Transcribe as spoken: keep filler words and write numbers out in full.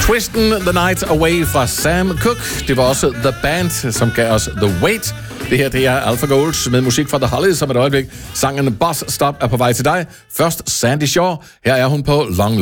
Twistin' the Night Away fra Sam Cooke. Det var også The Band, som gav os The Wait. Det her, det er Alpha Gold med musik fra The Hollies om et øjeblik. Sangen Bus Stop er på vej til dig. Først Sandy Shaw. Her er hun på Long